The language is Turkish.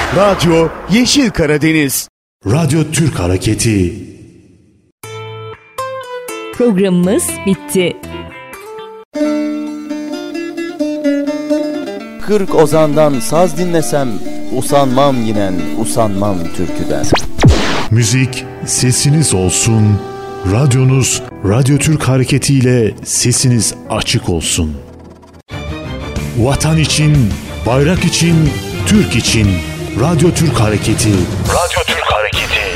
Radyo Yeşil Karadeniz. Radyo Türk Hareketi. Programımız bitti. 40 ozandan saz dinlesem, usanmam yinen, usanmam türküden. Müzik sesiniz olsun. Radyonuz Radyo Türk Hareketi ile sesiniz açık olsun. Vatan için, bayrak için, Türk için. Radyo Türk Hareketi. Radyo Türk Hareketi.